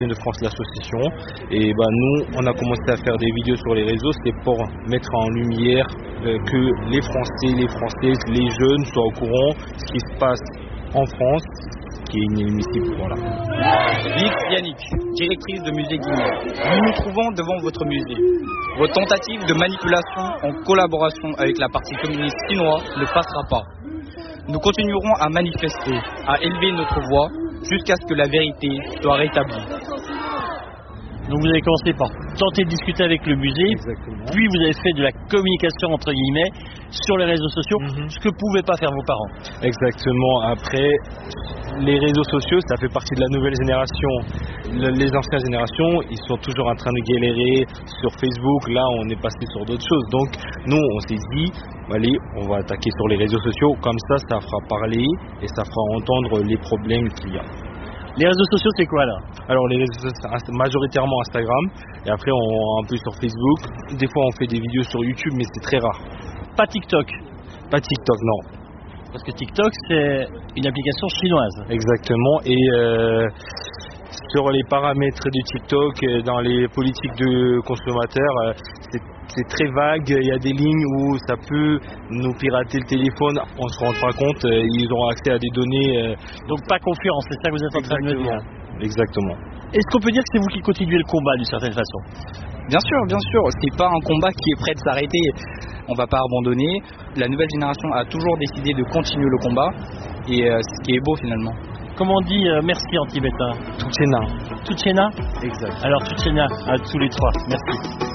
de France l'association. Et nous, on a commencé à faire des vidéos sur les réseaux, c'était pour mettre en lumière que les Français, les Françaises, les jeunes soient au courant de ce qui se passe en France, qui est inadmissible. Voilà. Lix Yannick, directrice de musée Guimet. Nous nous trouvons devant votre musée. Votre tentative de manipulation en collaboration avec la partie communiste chinoise ne passera pas. Nous continuerons à manifester, à élever notre voix jusqu'à ce que la vérité soit rétablie. Donc vous avez commencé par tenter de discuter avec le musée. Exactement. Puis vous avez fait de la communication entre guillemets sur les réseaux sociaux, ce que pouvaient pas faire vos parents. Exactement. Après, les réseaux sociaux, ça fait partie de la nouvelle génération. Les anciennes générations, ils sont toujours en train de galérer sur Facebook. Là, on est passé sur d'autres choses. Donc, nous, on s'est dit, allez, on va attaquer sur les réseaux sociaux. Comme ça fera parler et ça fera entendre les problèmes qu'il y a. Les réseaux sociaux, c'est quoi là? Alors, les réseaux sociaux, c'est majoritairement Instagram. Et après, on un peu sur Facebook. Des fois, on fait des vidéos sur YouTube, mais c'est très rare. Pas TikTok? Pas TikTok, non. Parce que TikTok, c'est une application chinoise. Exactement. Et sur les paramètres du TikTok, dans les politiques de consommateurs, c'est très vague. Il y a des lignes où ça peut nous pirater le téléphone. On ne se rend pas compte. Ils auront accès à des données. Donc pas confiance, c'est ça que vous êtes en train de me dire. Exactement. Est-ce qu'on peut dire que c'est vous qui continuez le combat d'une certaine façon? Bien sûr. C'est pas un combat qui est prêt de s'arrêter. On va pas abandonner. La nouvelle génération a toujours décidé de continuer le combat. Et ce qui est beau finalement. Comment on dit merci en tibétain? Tuchena. Tuchena? Exact. Alors Tuchena à tous les trois. Merci.